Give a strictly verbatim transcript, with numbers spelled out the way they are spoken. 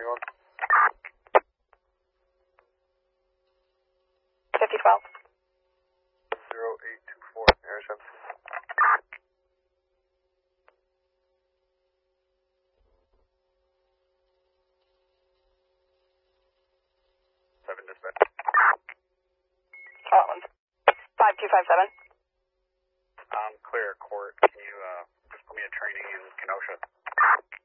fifty twelve. zero eight two four, Harrison. Seven dispatch. Scotland. five two five seven. Um, clear court. Can you uh, just put me a training in Kenosha?